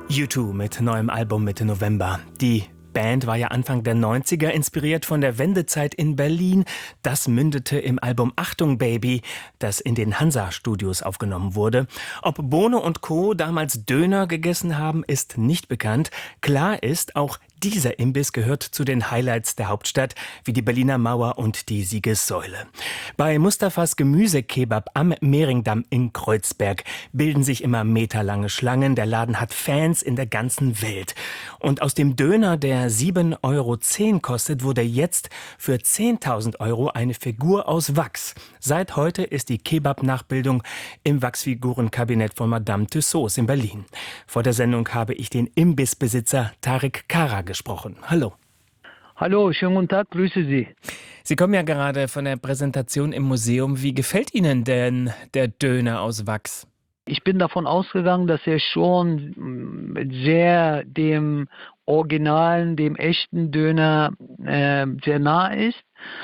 U2 mit neuem Album Mitte November. Die Band war ja Anfang der 90er inspiriert von der Wendezeit in Berlin. Das mündete im Album Achtung Baby, das in den Hansa-Studios aufgenommen wurde. Ob Bono und Co. damals Döner gegessen haben, ist nicht bekannt. Klar ist, auch dieser Imbiss gehört zu den Highlights der Hauptstadt, wie die Berliner Mauer und die Siegessäule. Bei Mustafas Gemüsekebab am Mehringdamm in Kreuzberg bilden sich immer meterlange Schlangen. Der Laden hat Fans in der ganzen Welt. Und aus dem Döner, der 7,10 € kostet, wurde jetzt für 10.000 € eine Figur aus Wachs. Seit heute ist die Kebab-Nachbildung im Wachsfigurenkabinett von Madame Tussauds in Berlin. Vor der Sendung habe ich den Imbissbesitzer Tarek Kara gesprochen. Hallo. Hallo, schönen guten Tag, grüße Sie. Sie kommen ja gerade von der Präsentation im Museum. Wie gefällt Ihnen denn der Döner aus Wachs? Ich bin davon ausgegangen, dass er schon sehr dem originalen, dem echten Döner sehr nah ist.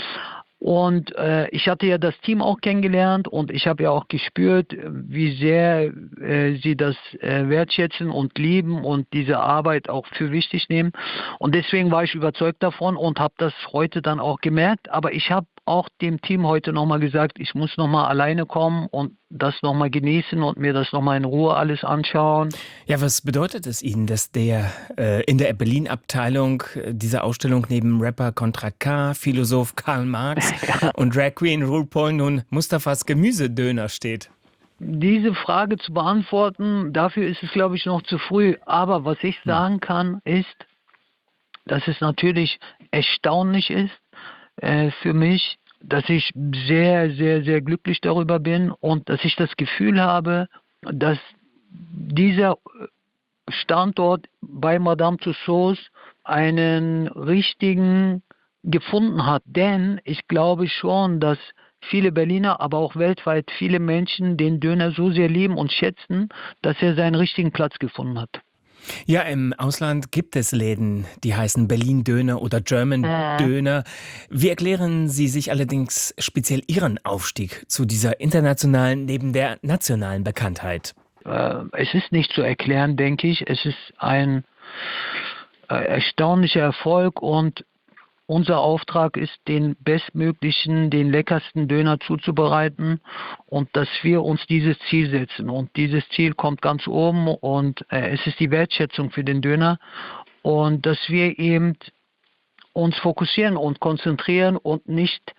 Und ich hatte ja das Team auch kennengelernt und ich habe ja auch gespürt, wie sehr sie das wertschätzen und lieben und diese Arbeit auch für wichtig nehmen. Und deswegen war ich überzeugt davon und habe das heute dann auch gemerkt. Aber ich habe auch dem Team heute nochmal gesagt, ich muss nochmal alleine kommen und das nochmal genießen und mir das nochmal in Ruhe alles anschauen. Ja, was bedeutet es Ihnen, dass der in der Berlin-Abteilung dieser Ausstellung neben Rapper Contra K, Philosoph Karl Marx und Drag Queen RuPaul nun Mustafas Gemüsedöner steht? Diese Frage zu beantworten, dafür ist es, glaube ich, noch zu früh. Aber was ich sagen kann, ist, dass es natürlich erstaunlich ist für mich, dass ich sehr, sehr, sehr glücklich darüber bin und dass ich das Gefühl habe, dass dieser Standort bei Madame Tussauds einen richtigen gefunden hat. Denn ich glaube schon, dass viele Berliner, aber auch weltweit viele Menschen den Döner so sehr lieben und schätzen, dass er seinen richtigen Platz gefunden hat. Ja, im Ausland gibt es Läden, die heißen Berlin Döner oder German Döner. Wie erklären Sie sich allerdings speziell Ihren Aufstieg zu dieser internationalen neben der nationalen Bekanntheit? Es ist nicht zu erklären, denke ich. Es ist ein erstaunlicher Erfolg und unser Auftrag ist, den bestmöglichen, den leckersten Döner zuzubereiten und dass wir uns dieses Ziel setzen. Und dieses Ziel kommt ganz oben und es ist die Wertschätzung für den Döner und dass wir eben uns fokussieren und konzentrieren und nicht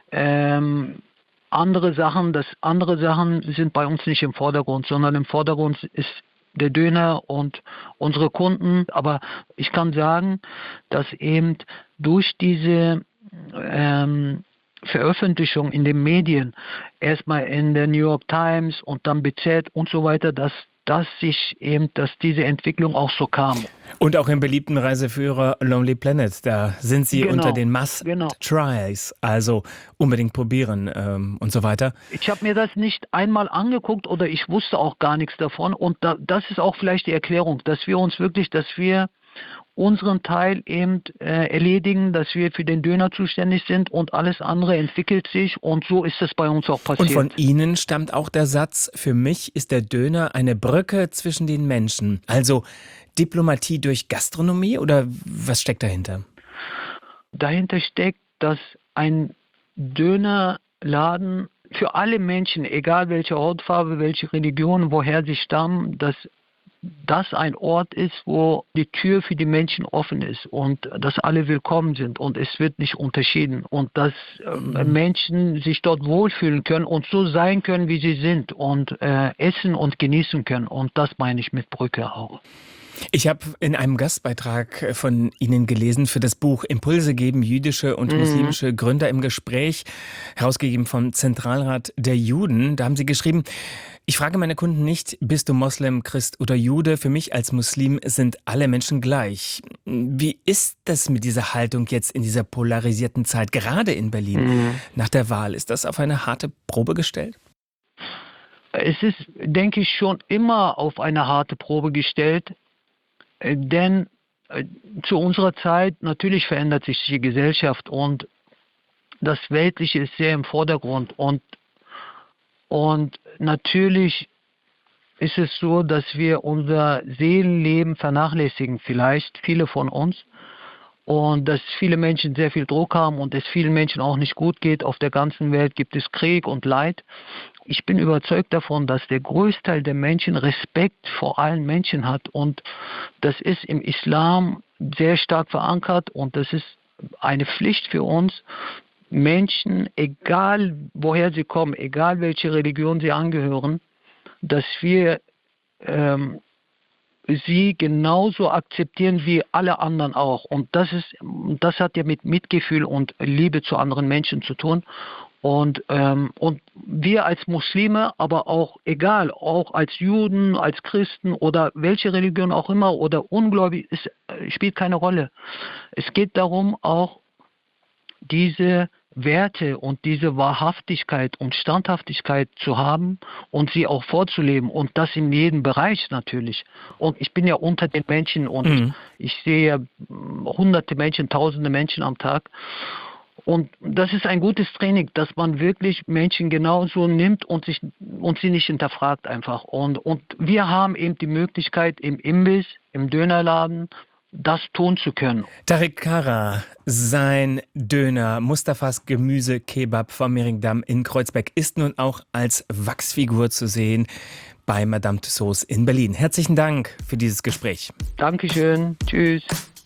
andere Sachen sind bei uns nicht im Vordergrund, sondern im Vordergrund ist der Döner und unsere Kunden. Aber ich kann sagen, dass eben durch diese Veröffentlichung in den Medien, erstmal in der New York Times und dann BZ und so weiter, dass diese Entwicklung auch so kam. Und auch im beliebten Reiseführer Lonely Planet, da sind Sie unter den Must-Tries, also unbedingt probieren und so weiter. Ich habe mir das nicht einmal angeguckt oder ich wusste auch gar nichts davon und das ist auch vielleicht die Erklärung, dass wir unseren Teil eben erledigen, dass wir für den Döner zuständig sind und alles andere entwickelt sich und so ist es bei uns auch passiert. Und von Ihnen stammt auch der Satz, für mich ist der Döner eine Brücke zwischen den Menschen. Also Diplomatie durch Gastronomie oder was steckt dahinter? Dahinter steckt, dass ein Dönerladen für alle Menschen, egal welche Hautfarbe, welche Religion, woher sie stammen, dass das ein Ort ist, wo die Tür für die Menschen offen ist und dass alle willkommen sind und es wird nicht unterschieden und dass Menschen sich dort wohlfühlen können und so sein können, wie sie sind und essen und genießen können und das meine ich mit Brücke auch. Ich habe in einem Gastbeitrag von Ihnen gelesen für das Buch Impulse geben, jüdische und muslimische Gründer im Gespräch, herausgegeben vom Zentralrat der Juden. Da haben Sie geschrieben, ich frage meine Kunden nicht, bist du Moslem, Christ oder Jude? Für mich als Muslim sind alle Menschen gleich. Wie ist das mit dieser Haltung jetzt in dieser polarisierten Zeit, gerade in Berlin, nach der Wahl? Ist das auf eine harte Probe gestellt? Es ist, denke ich, schon immer auf eine harte Probe gestellt. Denn zu unserer Zeit, natürlich verändert sich die Gesellschaft und das Weltliche ist sehr im Vordergrund und natürlich ist es so, dass wir unser Seelenleben vernachlässigen, vielleicht viele von uns. Und dass viele Menschen sehr viel Druck haben und es vielen Menschen auch nicht gut geht. Auf der ganzen Welt gibt es Krieg und Leid. Ich bin überzeugt davon, dass der Großteil der Menschen Respekt vor allen Menschen hat. Und das ist im Islam sehr stark verankert und das ist eine Pflicht für uns, Menschen, egal woher sie kommen, egal welche Religion sie angehören, dass wir sie genauso akzeptieren wie alle anderen auch. Und das hat ja mit Mitgefühl und Liebe zu anderen Menschen zu tun. Und wir als Muslime, aber auch egal, auch als Juden, als Christen oder welche Religion auch immer oder ungläubig, es spielt keine Rolle. Es geht darum, auch diese Werte und diese Wahrhaftigkeit und Standhaftigkeit zu haben und sie auch vorzuleben und das in jedem Bereich natürlich. Und ich bin ja unter den Menschen und ich sehe ja hunderte Menschen, tausende Menschen am Tag. Und das ist ein gutes Training, dass man wirklich Menschen genauso nimmt und sie nicht hinterfragt einfach. Und wir haben eben die Möglichkeit im Imbiss, im Dönerladen, das tun zu können. Tariq Kara, sein Döner Mustafas Gemüse-Kebab vom Mehringdamm in Kreuzberg ist nun auch als Wachsfigur zu sehen bei Madame Tussauds in Berlin. Herzlichen Dank für dieses Gespräch. Dankeschön. Tschüss.